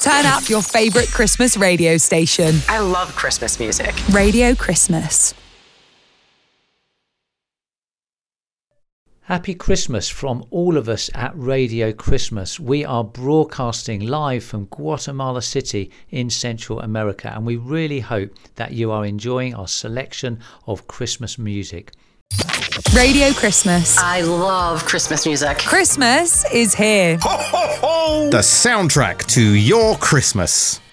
Turn up your favourite Christmas radio station. I love Christmas music. Radio Christmas. Happy Christmas from all of us at Radio Christmas. We are broadcasting live from Guatemala City in Central America, and we really hope that you are enjoying our selection of Christmas music. Radio Christmas. I love Christmas music. Christmas is here. Ho, ho, ho! The soundtrack to your Christmas.